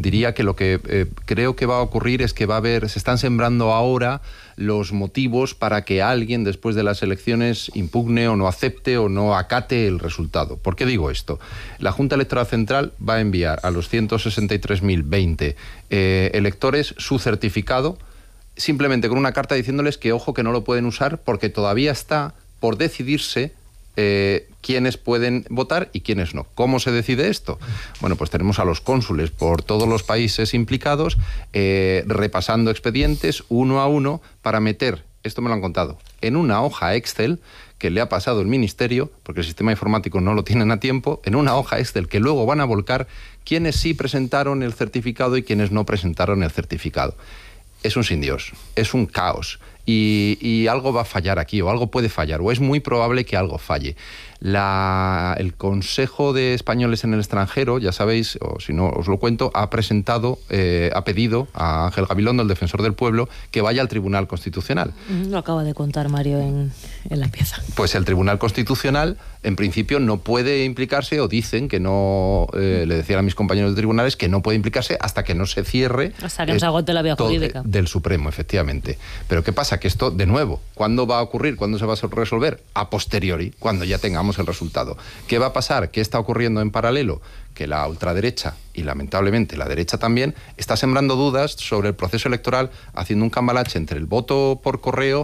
diría que lo que creo que va a ocurrir es que se están sembrando ahora los motivos para que alguien después de las elecciones impugne o no acepte o no acate el resultado. ¿Por qué digo esto? La Junta Electoral Central va a enviar a los 163.020 electores su certificado, simplemente con una carta diciéndoles que ojo, que no lo pueden usar porque todavía está por decidirse quiénes pueden votar y quiénes no. ¿Cómo se decide esto? Bueno, pues tenemos a los cónsules por todos los países implicados repasando expedientes uno a uno para meter, esto me lo han contado, en una hoja Excel que le ha pasado el Ministerio, porque el sistema informático no lo tienen a tiempo, en una hoja Excel que luego van a volcar quiénes sí presentaron el certificado y quiénes no presentaron el certificado. Es un sin Dios, es un caos. Y algo va a fallar aquí, o algo puede fallar, o es muy probable que algo falle. El Consejo de Españoles en el Extranjero, ya sabéis, o si no os lo cuento, ha pedido a Ángel Gabilondo, el defensor del pueblo, que vaya al Tribunal Constitucional. Lo acaba de contar Mario en la pieza. Pues el Tribunal Constitucional, en principio, no puede implicarse, o dicen que no, le decían a mis compañeros de tribunales, que no puede implicarse hasta que no se cierre... Hasta que no se agote la vía jurídica. Del Supremo, efectivamente. Pero ¿qué pasa? Que esto, de nuevo, ¿cuándo va a ocurrir? ¿Cuándo se va a resolver? A posteriori, cuando ya tengamos el resultado. ¿Qué va a pasar? ¿Qué está ocurriendo en paralelo? Que la ultraderecha, y lamentablemente la derecha también, está sembrando dudas sobre el proceso electoral, haciendo un cambalache entre el voto por correo,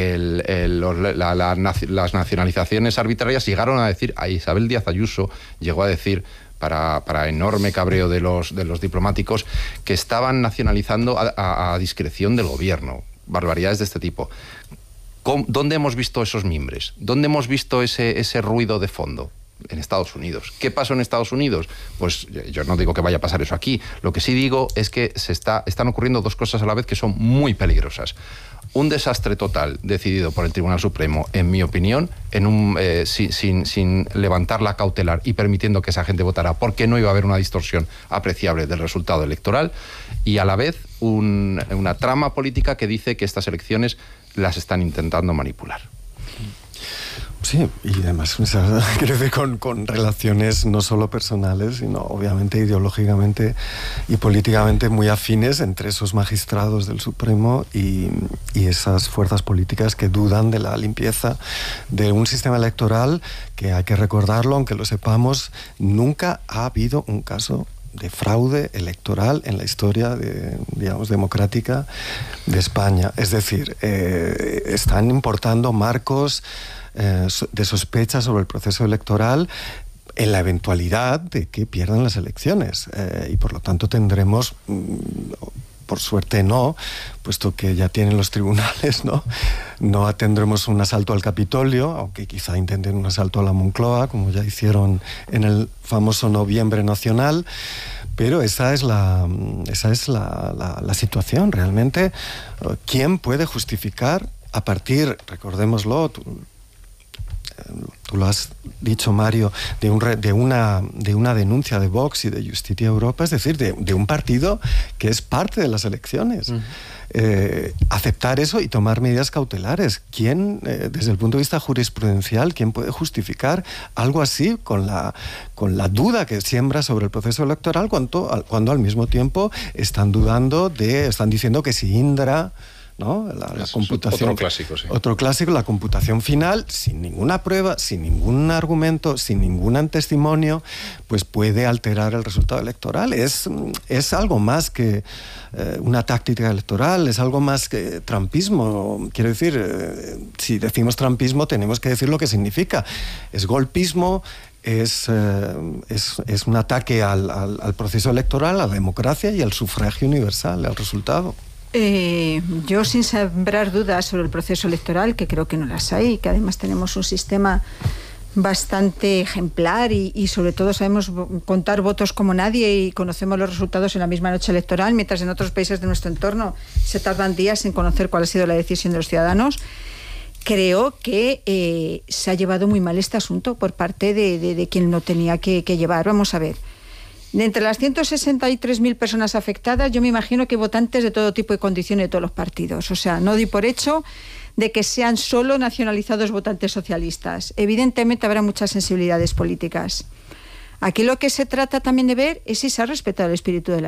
las nacionalizaciones arbitrarias. Llegaron a decir, a Isabel Díaz Ayuso llegó a decir, para enorme cabreo de los diplomáticos, que estaban nacionalizando a discreción del gobierno. Barbaridades de este tipo. ¿Dónde hemos visto esos mimbres? ¿Dónde hemos visto ese ruido de fondo? En Estados Unidos. ¿Qué pasó en Estados Unidos? Pues yo no digo que vaya a pasar eso aquí. Lo que sí digo es que están ocurriendo dos cosas a la vez que son muy peligrosas. Un desastre total decidido por el Tribunal Supremo, en mi opinión, sin levantar la cautelar y permitiendo que esa gente votara, porque no iba a haber una distorsión apreciable del resultado electoral, y a la vez una trama política que dice que estas elecciones las están intentando manipular. Sí, y además quiero decir con relaciones no solo personales, sino obviamente ideológicamente y políticamente muy afines entre esos magistrados del Supremo y esas fuerzas políticas que dudan de la limpieza de un sistema electoral que, hay que recordarlo, aunque lo sepamos, nunca ha habido un caso de fraude electoral en la historia democrática de España. Es decir, están importando marcos de sospecha sobre el proceso electoral en la eventualidad de que pierdan las elecciones, y por lo tanto tendremos, por suerte no, puesto que ya tienen los tribunales, no tendremos un asalto al Capitolio, aunque quizá intenten un asalto a la Moncloa, como ya hicieron en el famoso Noviembre Nacional. Pero esa es la situación realmente. ¿Quién puede justificar a partir, recordémoslo, tú lo has dicho, Mario, de una denuncia de Vox y de Justicia Europa, es decir, de un partido que es parte de las elecciones? Aceptar eso y tomar medidas cautelares. ¿Quién, desde el punto de vista jurisprudencial, quién puede justificar algo así con la duda que siembra sobre el proceso electoral cuando al mismo tiempo están diciendo que si Indra, ¿no? La computación, otro clásico, sí. Otro clásico, la computación final, sin ninguna prueba, sin ningún argumento, sin ningún testimonio, pues puede alterar el resultado electoral. Es algo más que una táctica electoral, es algo más que trampismo. Quiero decir, si decimos trampismo tenemos que decir lo que significa. Es golpismo, es un ataque al proceso electoral, a la democracia y al sufragio universal, al resultado. Yo, sin sembrar dudas sobre el proceso electoral, que creo que no las hay, que además tenemos un sistema bastante ejemplar y sobre todo sabemos contar votos como nadie y conocemos los resultados en la misma noche electoral, mientras en otros países de nuestro entorno se tardan días en conocer cuál ha sido la decisión de los ciudadanos. Creo que se ha llevado muy mal este asunto por parte de quien lo tenía que llevar. Vamos a ver. De entre las 163.000 personas afectadas, yo me imagino que votantes de todo tipo y condiciones de todos los partidos. O sea, no doy por hecho de que sean solo nacionalizados votantes socialistas. Evidentemente habrá muchas sensibilidades políticas. Aquí lo que se trata también de ver es si se ha respetado el espíritu de la